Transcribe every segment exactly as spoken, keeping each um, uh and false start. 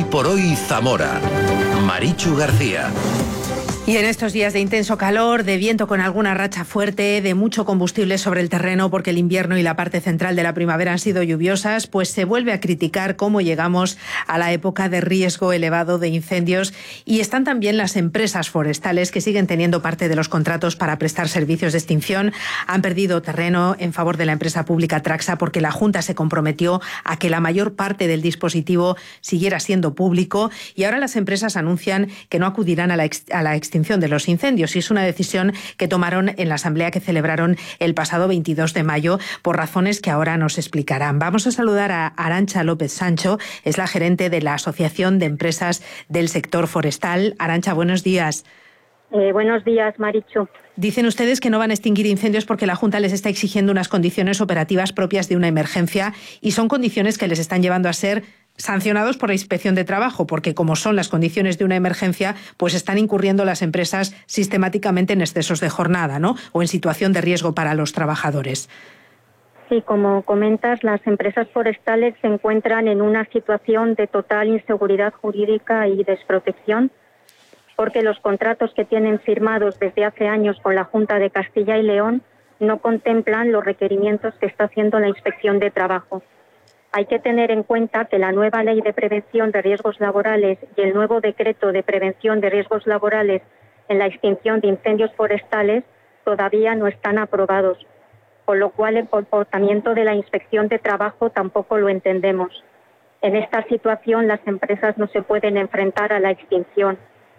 por hoy Zamora. Marichu García. Y en estos días de intenso calor, de viento con alguna racha fuerte, de mucho combustible sobre el terreno porque el invierno y la parte central de la primavera han sido lluviosas, pues se vuelve a criticar cómo llegamos a la época de riesgo elevado de incendios, y están también las empresas forestales que siguen teniendo parte de los contratos para prestar servicios de extinción. Han perdido terreno en favor de la empresa pública Traxa porque la Junta se comprometió a que la mayor parte del dispositivo siguiera siendo público, y ahora las empresas anuncian que no acudirán a la, ex, a la extinción de los incendios, y es una decisión que tomaron en la asamblea que celebraron el pasado veintidós de mayo por razones que ahora nos explicarán. Vamos a saludar a Arantxa López Sancho, es la gerente de la Asociación de Empresas del Sector Forestal. Arantxa, buenos días. Eh, buenos días, Marichu. Dicen ustedes que no van a extinguir incendios porque la Junta les está exigiendo unas condiciones operativas propias de una emergencia, y son condiciones que les están llevando a ser sancionados por la Inspección de Trabajo, porque como son las condiciones de una emergencia, pues están incurriendo las empresas sistemáticamente en excesos de jornada, ¿no? O en situación de riesgo para los trabajadores. Sí, como comentas, las empresas forestales se encuentran en una situación de total inseguridad jurídica y desprotección, porque los contratos que tienen firmados desde hace años con la Junta de Castilla y León no contemplan los requerimientos que está haciendo la Inspección de Trabajo. Hay que tener en cuenta que la nueva Ley de Prevención de Riesgos Laborales y el nuevo Decreto de Prevención de Riesgos Laborales en la extinción de incendios forestales todavía no están aprobados, con lo cual el comportamiento de la Inspección de Trabajo tampoco lo entendemos. En esta situación las empresas no se pueden enfrentar a la extinción.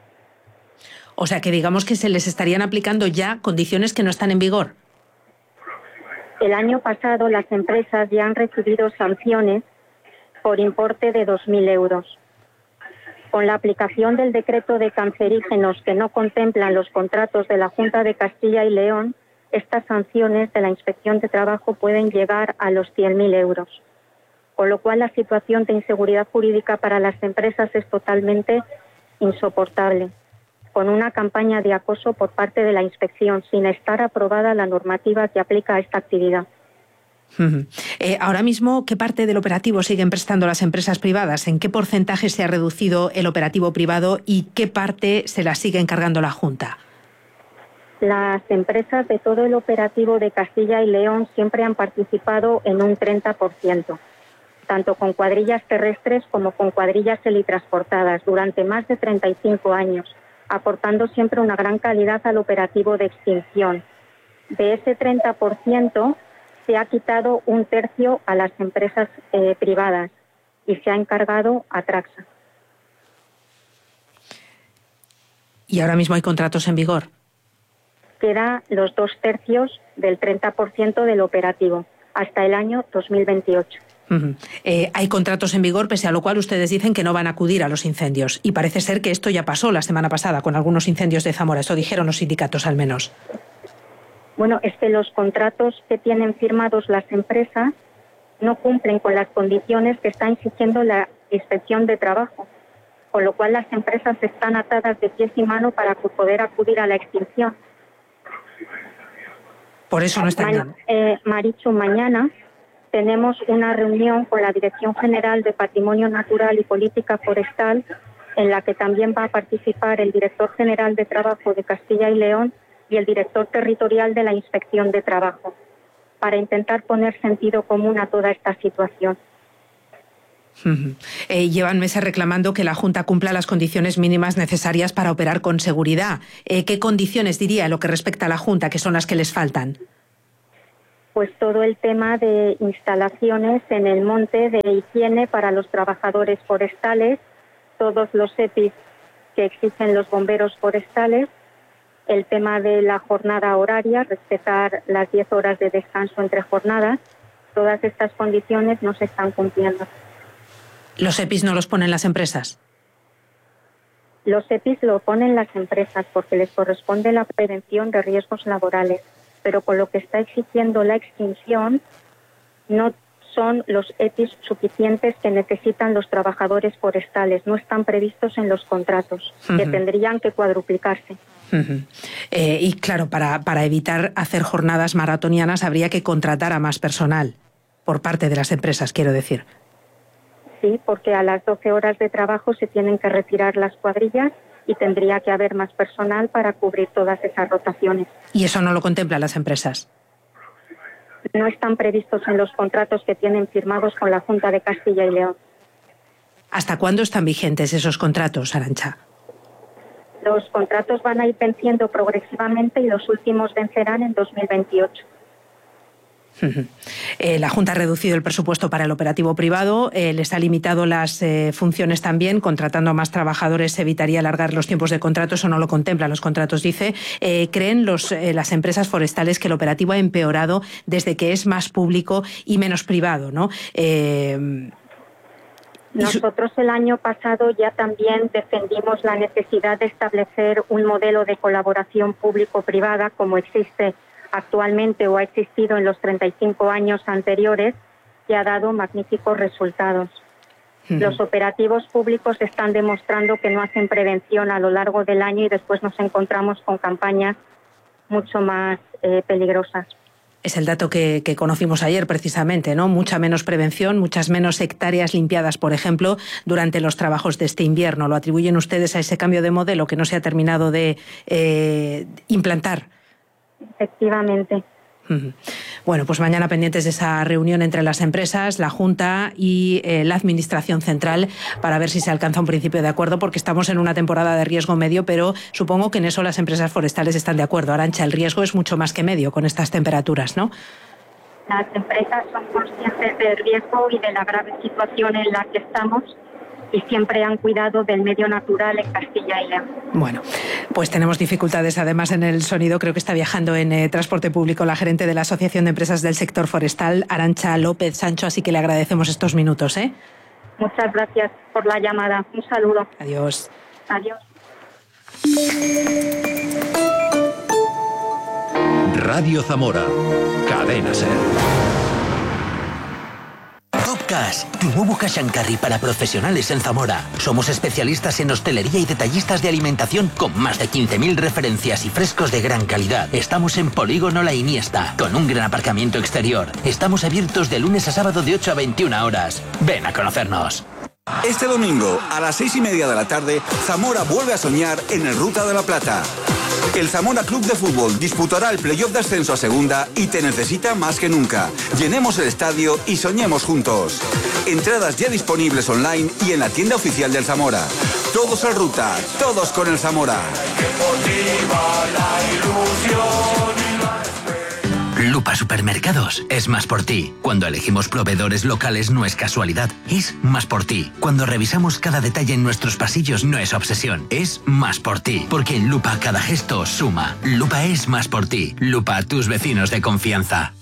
O sea que digamos que se les estarían aplicando ya condiciones que no están en vigor. El año pasado las empresas ya han recibido sanciones por importe de dos mil euros. Con la aplicación del decreto de cancerígenos que no contemplan los contratos de la Junta de Castilla y León, estas sanciones de la Inspección de Trabajo pueden llegar a los cien mil euros. Con lo cual la situación de inseguridad jurídica para las empresas es totalmente insoportable, con una campaña de acoso por parte de la Inspección, sin estar aprobada la normativa que aplica a esta actividad. Uh-huh. Eh, ahora mismo, ¿qué parte del operativo siguen prestando las empresas privadas? ¿En qué porcentaje se ha reducido el operativo privado y qué parte se la sigue encargando la Junta? Las empresas de todo el operativo de Castilla y León siempre han participado en un treinta por ciento, tanto con cuadrillas terrestres como con cuadrillas helitransportadas, durante más de treinta y cinco años. Aportando siempre una gran calidad al operativo de extinción. De ese treinta por ciento se ha quitado un tercio a las empresas eh, privadas y se ha encargado a Traxa. ¿Y ahora mismo hay contratos en vigor? Queda los dos tercios del treinta por ciento del operativo hasta el año dos mil veintiocho. Uh-huh. Eh, hay contratos en vigor, pese a lo cual ustedes dicen que no van a acudir a los incendios. Y parece ser que esto ya pasó la semana pasada con algunos incendios de Zamora. Eso dijeron los sindicatos, al menos. Bueno, es que los contratos que tienen firmados las empresas no cumplen con las condiciones que está exigiendo la Inspección de Trabajo. Con lo cual las empresas están atadas de pies y manos para poder acudir a la extinción. Por eso no están Ma- eh, Marichu, mañana tenemos una reunión con la Dirección General de Patrimonio Natural y Política Forestal, en la que también va a participar el Director General de Trabajo de Castilla y León y el Director Territorial de la Inspección de Trabajo, para intentar poner sentido común a toda esta situación. Uh-huh. Eh, llevan meses reclamando que la Junta cumpla las condiciones mínimas necesarias para operar con seguridad. Eh, ¿Qué condiciones diría en lo que respecta a la Junta, que son las que les faltan? Pues todo el tema de instalaciones en el monte, de higiene para los trabajadores forestales, todos los E P Is que exigen los bomberos forestales, el tema de la jornada horaria, respetar las diez horas de descanso entre jornadas, todas estas condiciones no se están cumpliendo. ¿Los E P Is no los ponen las empresas? Los E P Is lo ponen las empresas porque les corresponde la prevención de riesgos laborales, pero con lo que está exigiendo la extinción no son los E P Is suficientes que necesitan los trabajadores forestales, no están previstos en los contratos, uh-huh. que tendrían que cuadruplicarse. Uh-huh. Eh, y claro, para, para evitar hacer jornadas maratonianas habría que contratar a más personal, por parte de las empresas, quiero decir. Sí, porque a las doce horas de trabajo se tienen que retirar las cuadrillas y tendría que haber más personal para cubrir todas esas rotaciones. ¿Y eso no lo contemplan las empresas? No están previstos en los contratos que tienen firmados con la Junta de Castilla y León. ¿Hasta cuándo están vigentes esos contratos, Arantxa? Los contratos van a ir venciendo progresivamente y los últimos vencerán en dos mil veintiocho. Eh, la Junta ha reducido el presupuesto para el operativo privado, eh, les ha limitado las eh, funciones también, contratando a más trabajadores se evitaría alargar los tiempos de contrato, eso no lo contemplan los contratos, dice. Eh, ¿Creen los, eh, las empresas forestales que el operativo ha empeorado desde que es más público y menos privado, ¿no? Eh, Nosotros el año pasado ya también defendimos la necesidad de establecer un modelo de colaboración público-privada como existe actualmente o ha existido en los treinta y cinco años anteriores, que ha dado magníficos resultados. Uh-huh. Los operativos públicos están demostrando que no hacen prevención a lo largo del año y después nos encontramos con campañas mucho más eh, peligrosas. Es el dato que, que conocimos ayer precisamente, ¿no? Mucha menos prevención, muchas menos hectáreas limpiadas, por ejemplo, durante los trabajos de este invierno. ¿Lo atribuyen ustedes a ese cambio de modelo que no se ha terminado de eh, implantar? Efectivamente. Bueno, pues mañana pendientes de esa reunión entre las empresas, la Junta y eh, la Administración Central para ver si se alcanza un principio de acuerdo, porque estamos en una temporada de riesgo medio, pero supongo que en eso las empresas forestales están de acuerdo. Arantxa, el riesgo es mucho más que medio con estas temperaturas, ¿no? Las empresas son conscientes del riesgo y de la grave situación en la que estamos y siempre han cuidado del medio natural en Castilla y León. Bueno, pues tenemos dificultades además en el sonido. Creo que está viajando en eh, transporte público la gerente de la Asociación de Empresas del Sector Forestal, Arantxa López Sancho, así que le agradecemos estos minutos, ¿eh? Muchas gracias por la llamada. Un saludo. Adiós. Adiós. Radio Zamora. Cadena Ser. Topcash, tu nuevo cash and carry para profesionales en Zamora. Somos especialistas en hostelería y detallistas de alimentación con más de quince mil referencias y frescos de gran calidad. Estamos en Polígono La Iniesta, con un gran aparcamiento exterior. Estamos abiertos de lunes a sábado de ocho a veintiuna horas. Ven a conocernos. Este domingo, a las seis y media de la tarde, Zamora vuelve a soñar en el Ruta de la Plata. El Zamora Club de Fútbol disputará el playoff de ascenso a segunda y te necesita más que nunca. Llenemos el estadio y soñemos juntos. Entradas ya disponibles online y en la tienda oficial del Zamora. Todos al Ruta, todos con el Zamora. Lupa Supermercados es más por ti. Cuando elegimos proveedores locales no es casualidad, es más por ti. Cuando revisamos cada detalle en nuestros pasillos no es obsesión, es más por ti. Porque en Lupa cada gesto suma. Lupa es más por ti. Lupa, tus vecinos de confianza.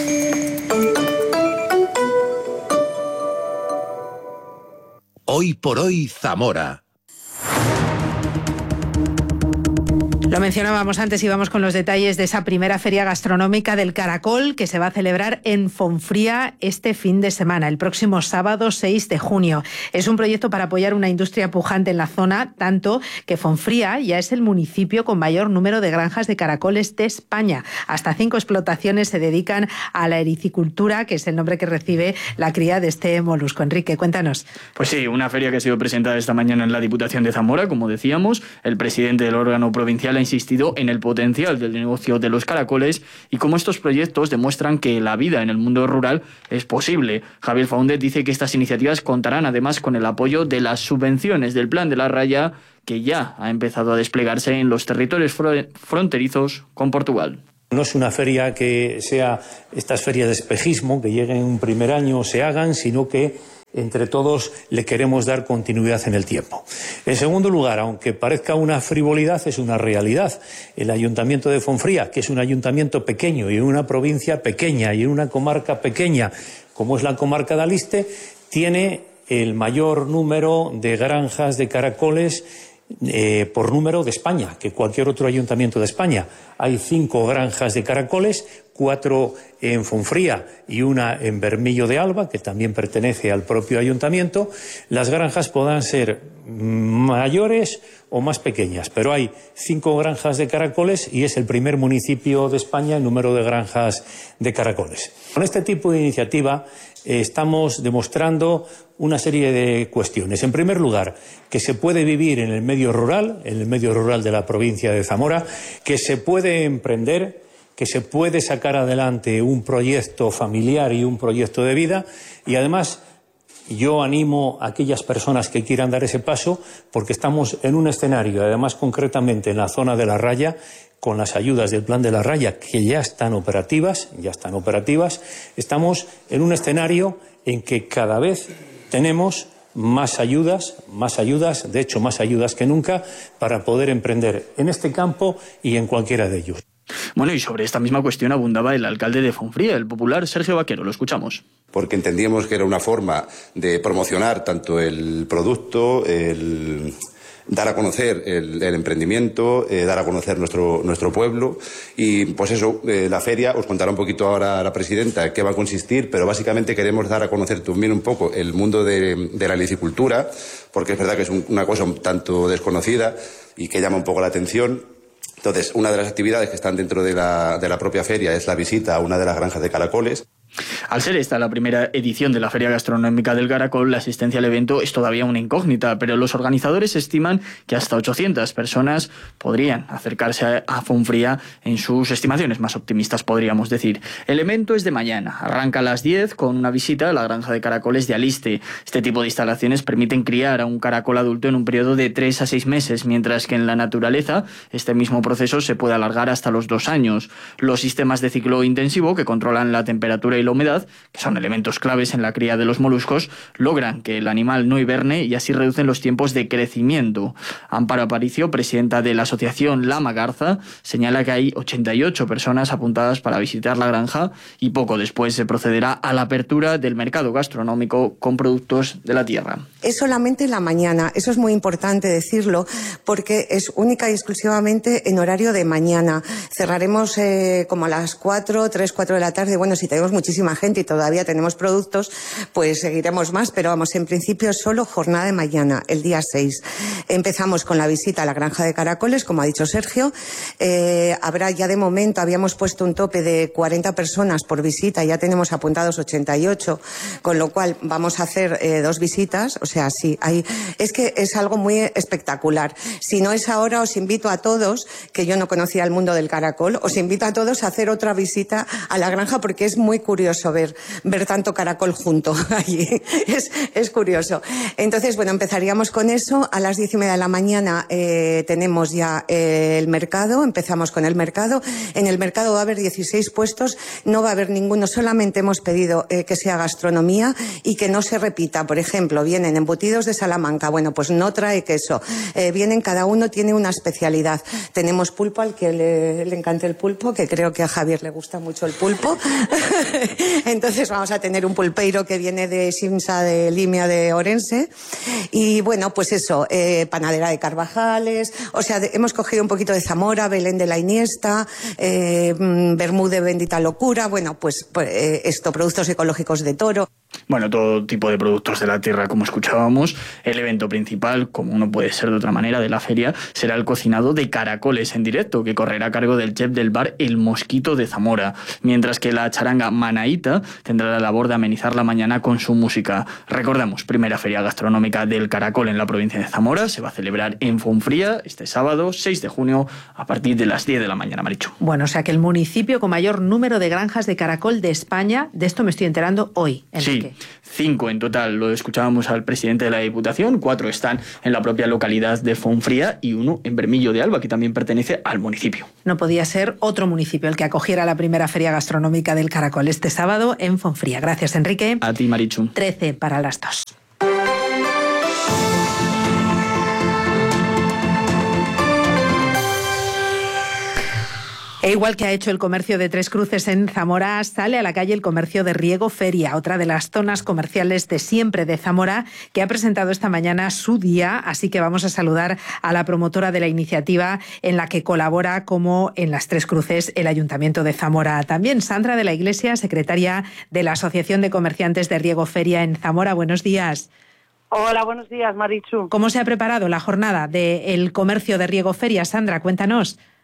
Hoy por hoy, Zamora. Lo mencionábamos antes y vamos con los detalles de esa primera feria gastronómica del Caracol que se va a celebrar en Fonfría este fin de semana, el próximo sábado seis de junio. Es un proyecto para apoyar una industria pujante en la zona, tanto que Fonfría ya es el municipio con mayor número de granjas de caracoles de España. Hasta cinco explotaciones se dedican a la ericicultura, que es el nombre que recibe la cría de este molusco. Enrique, cuéntanos. Pues sí, una feria que ha sido presentada esta mañana en la Diputación de Zamora, como decíamos. El presidente del órgano provincial ha insistido en el potencial del negocio de los caracoles y cómo estos proyectos demuestran que la vida en el mundo rural es posible. Javier Faúndez dice que estas iniciativas contarán además con el apoyo de las subvenciones del Plan de la Raya, que ya ha empezado a desplegarse en los territorios fronterizos con Portugal. No es una feria que sea estas ferias de espejismo, que lleguen un primer año o se hagan, sino que entre todos le queremos dar continuidad en el tiempo. En segundo lugar, aunque parezca una frivolidad, es una realidad. El Ayuntamiento de Fonfría, que es un ayuntamiento pequeño y en una provincia pequeña y en una comarca pequeña, como es la comarca de Aliste, tiene el mayor número de granjas de caracoles Eh, por número de España, que cualquier otro ayuntamiento de España. Hay cinco granjas de caracoles, cuatro en Fonfría y una en Bermillo de Alba, que también pertenece al propio ayuntamiento. Las granjas podrán ser mayores o más pequeñas, pero hay cinco granjas de caracoles y es el primer municipio de España en número de granjas de caracoles. Con este tipo de iniciativa eh, estamos demostrando una serie de cuestiones. En primer lugar, que se puede vivir en el medio rural, en el medio rural de la provincia de Zamora, que se puede emprender, que se puede sacar adelante un proyecto familiar y un proyecto de vida, y además yo animo a aquellas personas que quieran dar ese paso, porque estamos en un escenario, además concretamente en la zona de La Raya, con las ayudas del Plan de La Raya, que ya están operativas, ya están operativas, estamos en un escenario en que cada vez tenemos más ayudas, más ayudas, de hecho más ayudas que nunca, para poder emprender en este campo y en cualquiera de ellos. Bueno, y sobre esta misma cuestión abundaba el alcalde de Fonfría, el popular Sergio Vaquero. Lo escuchamos. Porque entendíamos que era una forma de promocionar tanto el producto, el dar a conocer el, el emprendimiento, eh, dar a conocer nuestro, nuestro pueblo. Y pues eso, eh, la feria, os contará un poquito ahora la presidenta qué va a consistir, pero básicamente queremos dar a conocer también un poco el mundo de, de la licicultura, porque es verdad que es un, una cosa un tanto desconocida y que llama un poco la atención. Entonces, una de las actividades que están dentro de la, de la propia feria es la visita a una de las granjas de caracoles. Al ser esta la primera edición de la Feria Gastronómica del Caracol, la asistencia al evento es todavía una incógnita, pero los organizadores estiman que hasta ochocientas personas podrían acercarse a Fonfría en sus estimaciones más optimistas, podríamos decir. El evento es de mañana, arranca a las diez con una visita a la granja de caracoles de Aliste. Este tipo de instalaciones permiten criar a un caracol adulto en un periodo de tres a seis meses, mientras que en la naturaleza este mismo proceso se puede alargar hasta los dos años. Los sistemas de ciclo intensivo, que controlan la temperatura y la humedad, que son elementos claves en la cría de los moluscos, logran que el animal no hiberne y así reducen los tiempos de crecimiento. Amparo Aparicio, presidenta de la asociación Lama Garza, señala que hay ochenta y ocho personas apuntadas para visitar la granja y poco después se procederá a la apertura del mercado gastronómico con productos de la tierra. Es solamente la mañana, eso es muy importante decirlo, porque es única y exclusivamente en horario de mañana. Cerraremos eh, como a las cuatro, tres, cuatro de la tarde. Bueno, si tenemos muchísima gente y todavía tenemos productos, pues seguiremos más, pero vamos, en principio solo jornada de mañana, el día seis. Empezamos con la visita a la granja de caracoles, como ha dicho Sergio. Eh, habrá ya de momento, habíamos puesto un tope de cuarenta personas por visita, ya tenemos apuntados ochenta y ocho, con lo cual vamos a hacer eh, dos visitas, o sea, sí, hay, es que es algo muy espectacular. Si no es ahora, os invito a todos, que yo no conocía el mundo del caracol, os invito a todos a hacer otra visita a la granja, porque es muy curioso ver, ver tanto caracol junto allí. Es, es curioso. Entonces, bueno, empezaríamos con eso. A las diez y media de la mañana eh, tenemos ya eh, el mercado. Empezamos con el mercado. En el mercado va a haber dieciséis puestos. No va a haber ninguno. Solamente hemos pedido eh, que sea gastronomía y que no se repita. Por ejemplo, vienen embutidos de Salamanca. Bueno, pues no trae queso. Eh, vienen, cada uno tiene una especialidad. Tenemos pulpo, al que le, le encanta el pulpo, que creo que a Javier le gusta mucho el pulpo. Entonces vamos a tener un pulpeiro que viene de Simsa, de Limia, de Orense. Y bueno, pues eso, eh, panadera de Carvajales. O sea, de, hemos cogido un poquito de Zamora, Belén de la Iniesta, eh, Bermú de Bendita Locura. Bueno, pues, pues eh, esto, productos ecológicos de Toro. Bueno, todo tipo de productos de la tierra, como escuchábamos. El evento principal, como no puede ser de otra manera, de la feria, será el cocinado de caracoles en directo, que correrá a cargo del chef del bar El Mosquito de Zamora, mientras que la charanga Manaíta tendrá la labor de amenizar la mañana con su música. Recordamos, primera feria gastronómica del caracol en la provincia de Zamora, se va a celebrar en Fonfría este sábado, seis de junio, a partir de las diez de la mañana, Marichu. Bueno, o sea que el municipio con mayor número de granjas de caracol de España, de esto me estoy enterando hoy. Sí, cinco en total. Lo escuchábamos al presidente de la Diputación, cuatro están en la propia localidad de Fonfría y uno en Bermillo de Alba, que también pertenece al municipio. No podía ser otro municipio el que acogiera la primera feria gastronómica del caracol este sábado en Fonfría. Gracias, Enrique. A ti, Marichu. trece para las dos. E igual que ha hecho el comercio de Tres Cruces en Zamora, sale a la calle el comercio de Riego Feria, otra de las zonas comerciales de siempre de Zamora, que ha presentado esta mañana su día, así que vamos a saludar a la promotora de la iniciativa en la que colabora, como en las Tres Cruces, el Ayuntamiento de Zamora. También Sandra de la Iglesia, secretaria de la Asociación de Comerciantes de Riego Feria en Zamora. Buenos días. Hola, buenos días, Marichu. ¿Cómo se ha preparado la jornada del comercio de Riego Feria? Sandra, cuéntanos.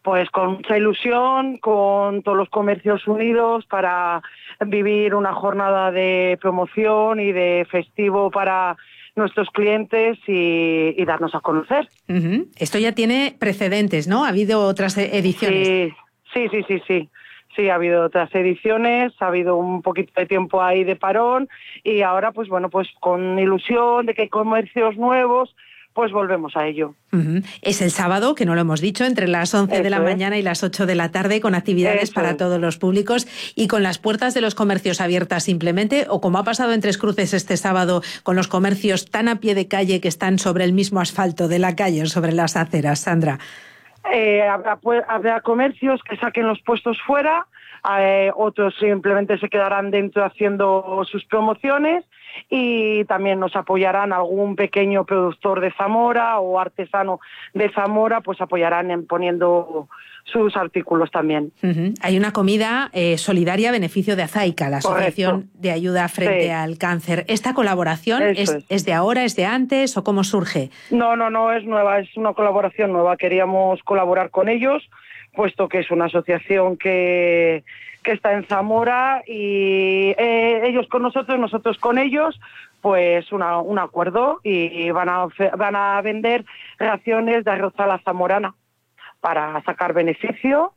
Pues con mucha ilusión, con todos los comercios unidos para vivir una jornada de promoción y de festivo para nuestros clientes y, y darnos a conocer. Uh-huh. Esto ya tiene precedentes, ¿no? ¿Ha habido otras ediciones? Sí, sí, sí, sí, sí. Sí, ha habido otras ediciones, ha habido un poquito de tiempo ahí de parón y ahora, pues bueno, pues con ilusión de que hay comercios nuevos, pues volvemos a ello. Uh-huh. Es el sábado, que no lo hemos dicho, entre las once Eso de la es. mañana y las ocho de la tarde, con actividades Eso para es. todos los públicos y con las puertas de los comercios abiertas simplemente, o como ha pasado en Tres Cruces este sábado, con los comercios tan a pie de calle que están sobre el mismo asfalto de la calle o sobre las aceras. Sandra. Eh, habrá, habrá comercios que saquen los puestos fuera, eh, otros simplemente se quedarán dentro haciendo sus promociones y también nos apoyarán algún pequeño productor de Zamora o artesano de Zamora, pues apoyarán en poniendo sus artículos también. Uh-huh. Hay una comida eh, solidaria a beneficio de Azaica, la Asociación Correcto. de Ayuda Frente sí. al Cáncer. ¿Esta colaboración es, es. es de ahora, es de antes o cómo surge? No, no, no, es nueva, es una colaboración nueva. Queríamos colaborar con ellos, puesto que es una asociación que, que está en Zamora y eh, ellos con nosotros, nosotros con ellos, pues una, un acuerdo y van a, van a vender raciones de arroz a la zamorana para sacar beneficio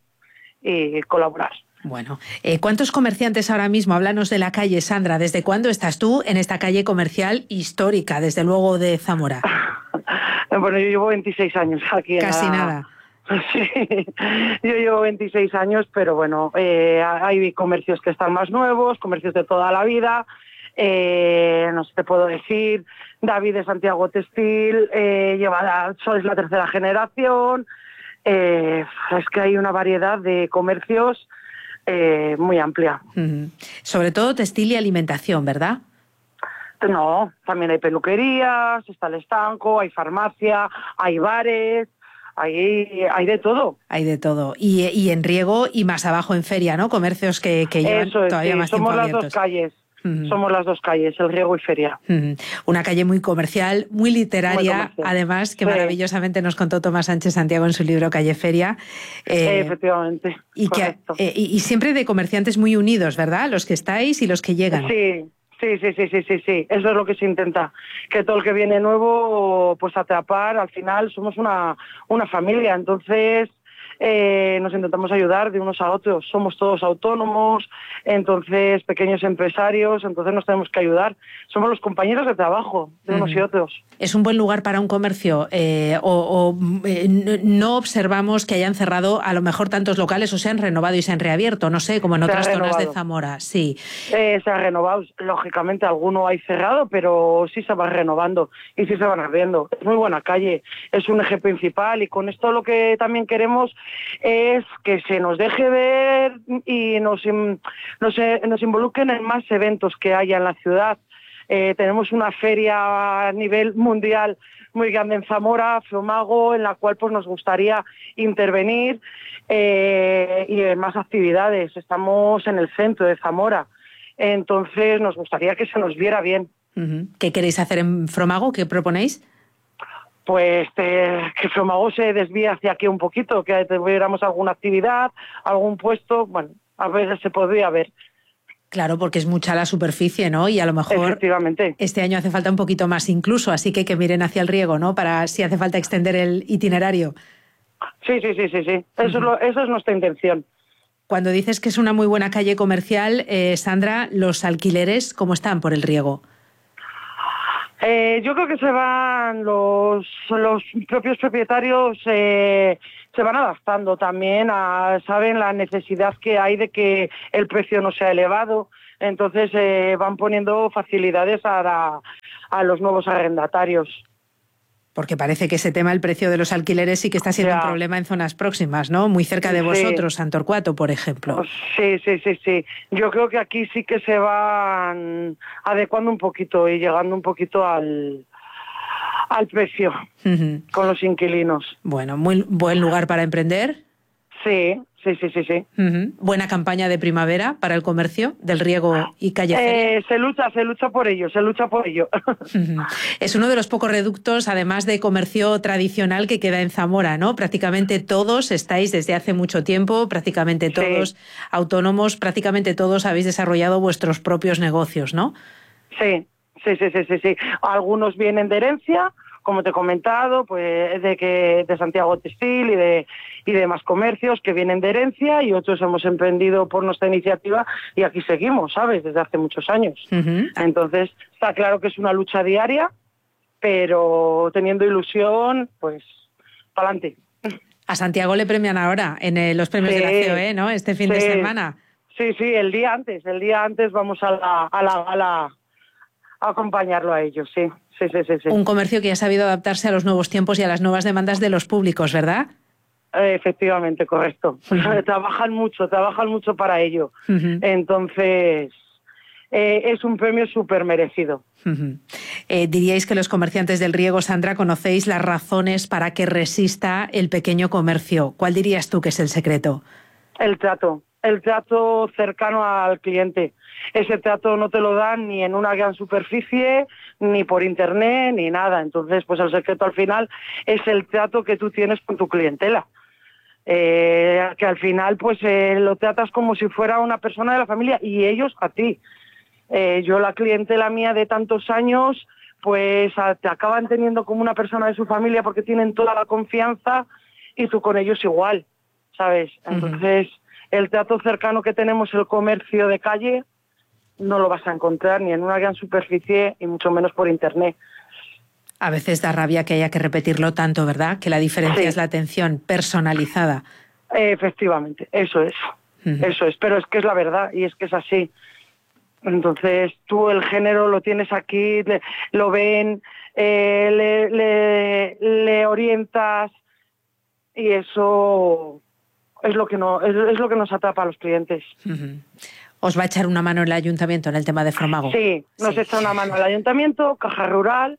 y colaborar. Bueno, eh, ¿cuántos comerciantes ahora mismo? Háblanos de la calle, Sandra. ¿Desde cuándo estás tú en esta calle comercial histórica, desde luego de Zamora? Bueno, yo llevo veintiséis años aquí. Casi en la... nada. Sí, yo llevo veintiséis años, pero bueno, eh, hay comercios que están más nuevos, comercios de toda la vida. Eh, no sé, te puedo decir, David de Santiago Textil, eh, lleva, sois la tercera generación. Eh, es que hay una variedad de comercios eh, muy amplia. Uh-huh. Sobre todo textil y alimentación, ¿verdad? No, también hay peluquerías, está el estanco, hay farmacia, hay bares, hay, hay de todo. Hay de todo. Y, y en Riego y más abajo en Feria, ¿no? Comercios que, que llevan Eso es, todavía sí, más tiempo somos abiertos. Las dos calles. Uh-huh. Somos las dos calles, el Riego y Feria. Uh-huh. Una calle muy comercial, muy literaria, muy comercial. Además, que sí. maravillosamente nos contó Tomás Sánchez Santiago en su libro Calle Feria. Eh, Efectivamente, y, que, eh, y, y siempre de comerciantes muy unidos, ¿verdad? Los que estáis y los que llegan. Sí, sí, sí, sí, sí, sí, sí. Eso es lo que se intenta. Que todo el que viene nuevo, pues atrapar, al final somos una, una familia, entonces... Eh, nos intentamos ayudar de unos a otros, somos todos autónomos, entonces pequeños empresarios, entonces nos tenemos que ayudar, somos los compañeros de trabajo de unos uh-huh. y otros. ¿Es un buen lugar para un comercio eh, o, o eh, no observamos que hayan cerrado a lo mejor tantos locales o se han renovado y se han reabierto, no sé, como en se otras zonas de Zamora? Sí. Eh, se ha renovado, lógicamente alguno hay cerrado, pero sí se va renovando y sí se van abriendo. Es muy buena calle, es un eje principal y con esto lo que también queremos es que se nos deje ver y nos, nos, nos involucren en más eventos que haya en la ciudad. Eh, tenemos una feria a nivel mundial muy grande en Zamora, Fromago, en la cual pues nos gustaría intervenir eh, y en más actividades. Estamos en el centro de Zamora, entonces nos gustaría que se nos viera bien. Uh-huh. ¿Qué queréis hacer en Fromago? ¿Qué proponéis? Pues eh, que Fromago se desvíe hacia aquí un poquito, que tuviéramos alguna actividad, algún puesto, bueno, a ver, se podría ver. Claro, porque es mucha la superficie, ¿no? Y a lo mejor este año hace falta un poquito más incluso, así que que miren hacia el Riego, ¿no? Para si hace falta extender el itinerario. Sí, sí, sí, sí, sí. Eso, uh-huh. es, lo, eso es nuestra intención. Cuando dices que es una muy buena calle comercial, eh, Sandra, ¿los alquileres cómo están por el Riego? Eh, yo creo que se van los, los propios propietarios eh, se van adaptando también a, saben la necesidad que hay de que el precio no sea elevado, entonces eh, van poniendo facilidades a, la, a los nuevos arrendatarios. Porque parece que ese tema, el precio de los alquileres, sí que está siendo ya. un problema en zonas próximas, ¿no? Muy cerca de vosotros, sí. Santorcuato, por ejemplo. Sí, sí, sí, sí. Yo creo que aquí sí que se van adecuando un poquito y llegando un poquito al, al precio uh-huh. con los inquilinos. Bueno, muy buen lugar para emprender. Sí, Sí, sí, sí, sí. Uh-huh. Buena campaña de primavera para el comercio del riego y calle Feria. Eh, se lucha, se lucha por ello, se lucha por ello. Uh-huh. Es uno de los pocos reductos, además de comercio tradicional, que queda en Zamora, ¿no? Prácticamente todos estáis desde hace mucho tiempo, prácticamente todos sí. autónomos, prácticamente todos habéis desarrollado vuestros propios negocios, ¿no? Sí, sí, sí, sí, sí, sí. Algunos vienen de herencia, como te he comentado, pues de que de Santiago Textil y de y de más comercios que vienen de herencia, y otros hemos emprendido por nuestra iniciativa y aquí seguimos, ¿sabes? Desde hace muchos años. Uh-huh. Entonces, está claro que es una lucha diaria, pero teniendo ilusión, pues, para adelante. A Santiago le premian ahora en eh, los premios sí, de la C O E, ¿no? Este fin sí, de semana. Sí, sí, el día antes, el día antes vamos a la a la gala a acompañarlo a ellos, sí. Sí, sí, sí, sí. Un comercio que ha sabido adaptarse a los nuevos tiempos y a las nuevas demandas de los públicos, ¿verdad? Eh, efectivamente, correcto. Uh-huh. Trabajan mucho, trabajan mucho para ello. Uh-huh. Entonces, eh, es un premio súper merecido. Uh-huh. Eh, ¿Diríais que los comerciantes del riego, Sandra, conocéis las razones para que resista el pequeño comercio? ¿Cuál dirías tú que es el secreto? El trato. El trato cercano al cliente. Ese trato no te lo dan ni en una gran superficie, ni por internet, ni nada. Entonces, pues el secreto al final es el trato que tú tienes con tu clientela. Eh, que al final, pues eh, lo tratas como si fuera una persona de la familia y ellos a ti. Eh, yo la clientela mía de tantos años, pues a, te acaban teniendo como una persona de su familia porque tienen toda la confianza y tú con ellos igual, ¿sabes? Entonces... Uh-huh. El trato cercano que tenemos, el comercio de calle, no lo vas a encontrar ni en una gran superficie y mucho menos por internet. A veces da rabia que haya que repetirlo tanto, ¿verdad? Que la diferencia sí. es la atención personalizada. Eh, efectivamente, eso es, uh-huh. eso es, pero es que es la verdad y es que es así. Entonces tú el género lo tienes aquí, le, lo ven, eh, le, le, le orientas y eso... Es lo que no es, es lo que nos atrapa a los clientes. Uh-huh. ¿Os va a echar una mano el ayuntamiento en el tema de Fromago? Sí, nos sí. echa una mano el ayuntamiento, Caja Rural,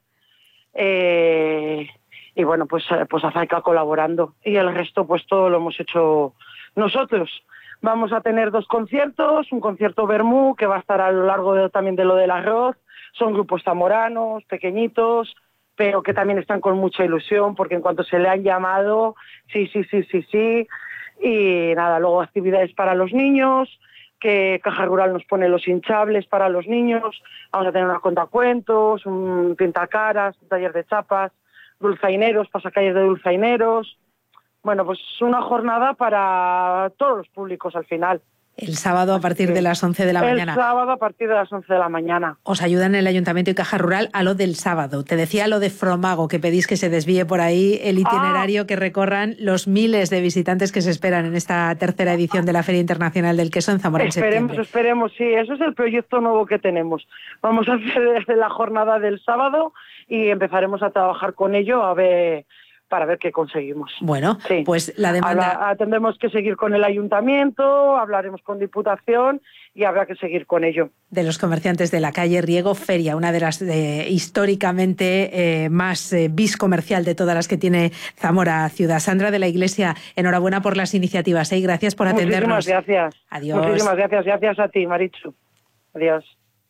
eh, y bueno, pues, pues Azaica colaborando. Y el resto, pues todo lo hemos hecho nosotros. Vamos a tener dos conciertos, un concierto Bermú, que va a estar a lo largo de, también de lo del arroz. Son grupos zamoranos, pequeñitos, pero que también están con mucha ilusión, porque en cuanto se le han llamado, sí, sí, sí, sí, sí. Y nada, luego actividades para los niños, que Caja Rural nos pone los hinchables para los niños, vamos a tener unos contacuentos, un pintacaras, un taller de chapas, dulzaineros, pasacalles de dulzaineros. Bueno, pues una jornada para todos los públicos al final. El sábado a partir de las once de la mañana. El sábado a partir de las once de la mañana. Os ayudan el Ayuntamiento y Caja Rural a lo del sábado. Te decía lo de Fromago, que pedís que se desvíe por ahí el itinerario, ah. que recorran los miles de visitantes que se esperan en esta tercera edición de la Feria Internacional del Queso en Zamora en septiembre. Esperemos, esperemos, sí. Eso es el proyecto nuevo que tenemos. Vamos a hacer desde la jornada del sábado y empezaremos a trabajar con ello a ver... para ver qué conseguimos. Bueno, sí. pues la demanda... Habla, tendremos que seguir con el ayuntamiento, hablaremos con Diputación y habrá que seguir con ello. De los comerciantes de la calle Riego, Feria, una de las eh, históricamente eh, más eh, bis comercial de todas las que tiene Zamora Ciudad. Sandra de la Iglesia, enhorabuena por las iniciativas, ¿eh? Y gracias por atendernos. Muchísimas gracias. Adiós. Muchísimas gracias, gracias a ti, Marichu. Adiós.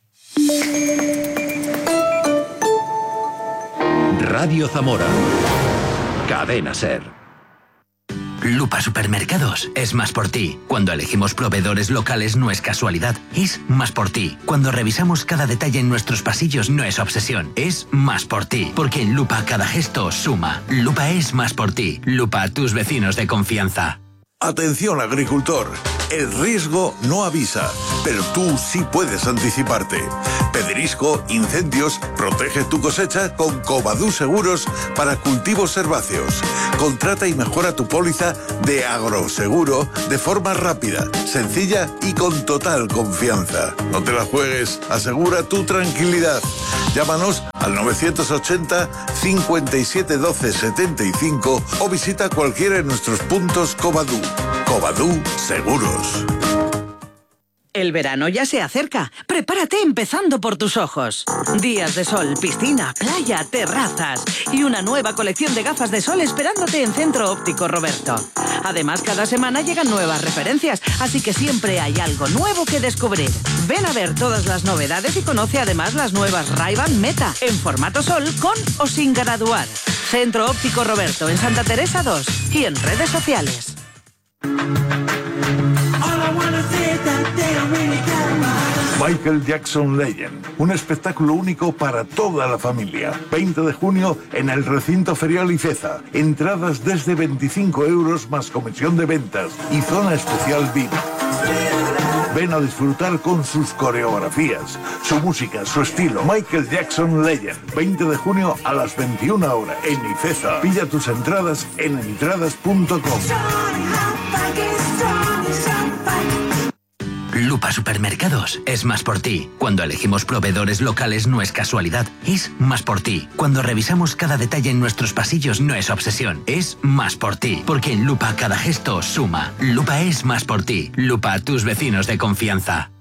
Radio Zamora. Cadena Ser. Lupa Supermercados es más por ti. Cuando elegimos proveedores locales no es casualidad, es más por ti. Cuando revisamos cada detalle en nuestros pasillos no es obsesión, es más por ti. Porque en Lupa cada gesto suma. Lupa es más por ti. Lupa, tus vecinos de confianza. Atención, agricultor. El riesgo no avisa, pero tú sí puedes anticiparte. Pedrisco, incendios, protege tu cosecha con Covadú Seguros para cultivos herbáceos. Contrata y mejora tu póliza de agroseguro de forma rápida, sencilla y con total confianza. No te la juegues, asegura tu tranquilidad. Llámanos al novecientos ochenta, cincuenta y siete, doce, setenta y cinco o visita cualquiera de nuestros puntos Covadú. Covadú Seguros. El verano ya se acerca. Prepárate empezando por tus ojos. Días de sol, piscina, playa, terrazas y una nueva colección de gafas de sol esperándote en Centro Óptico Roberto. Además, cada semana llegan nuevas referencias, así que siempre hay algo nuevo que descubrir. Ven a ver todas las novedades y conoce además las nuevas Ray-Ban Meta, en formato Sol, con o sin graduar. Centro Óptico Roberto, en Santa Teresa dos y en redes sociales. Michael Jackson Legend, un espectáculo único para toda la familia. veinte de junio en el recinto ferial Ifeza. Entradas desde veinticinco euros más comisión de ventas y zona especial V I P. Ven a disfrutar con sus coreografías, su música, su estilo. Michael Jackson Legend, veinte de junio a las veintiuna horas en Ifeza. Pilla tus entradas en entradas punto com. Lupa Supermercados es más por ti. Cuando elegimos proveedores locales no es casualidad, es más por ti. Cuando revisamos cada detalle en nuestros pasillos no es obsesión, es más por ti. Porque en Lupa cada gesto suma. Lupa es más por ti. Lupa, tus vecinos de confianza.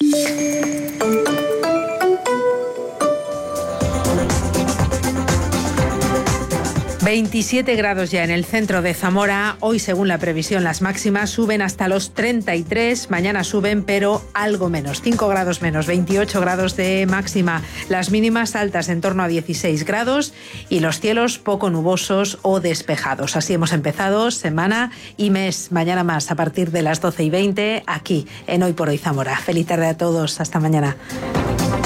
veintisiete grados ya en el centro de Zamora. Hoy, según la previsión, las máximas suben hasta los treinta y tres. Mañana suben, pero algo menos. cinco grados menos, veintiocho grados de máxima. Las mínimas altas en torno a dieciséis grados y los cielos poco nubosos o despejados. Así hemos empezado semana y mes. Mañana más a partir de las doce y veinte aquí en Hoy por Hoy Zamora. Feliz tarde a todos. Hasta mañana.